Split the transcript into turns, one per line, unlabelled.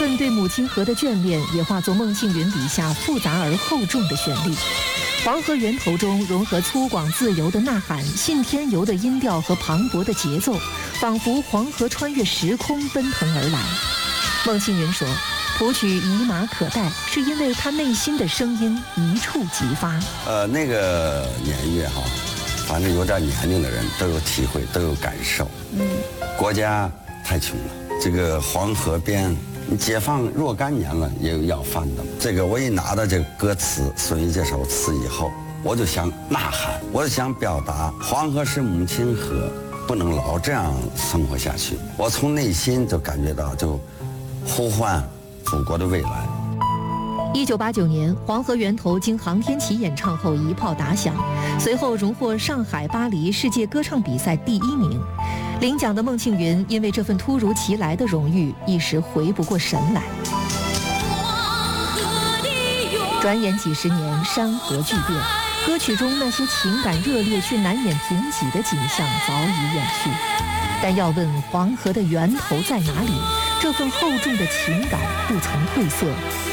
份对母亲河的眷恋，也化作孟庆云笔下复杂而厚重的旋律。黄河源头中融合粗犷自由的呐喊、信天游的音调和磅礴的节奏，仿佛黄河穿越时空奔腾而来。孟庆云说，谱曲以马可待，是因为他内心的声音一触即发。
那个年月哈，反正有点年龄的人都有体会，都有感受。国家太穷了，这个黄河边，你解放若干年了也有要饭的。这个我一拿到这个歌词，孙玉这首词以后，我就想呐喊，我就想表达黄河是母亲河，不能老这样生活下去。我从内心就感觉到，就呼唤祖国的未来。
1989年，黄河源头经航天旗演唱后一炮打响，随后荣获上海、巴黎世界歌唱比赛第1名。领奖的孟庆云因为这份突如其来的荣誉，一时回不过神来。转眼几十年，山河巨变，歌曲中那些情感热烈却难掩贫瘠的景象早已远去。但要问黄河的源头在哪里，这份厚重的情感不曾褪色。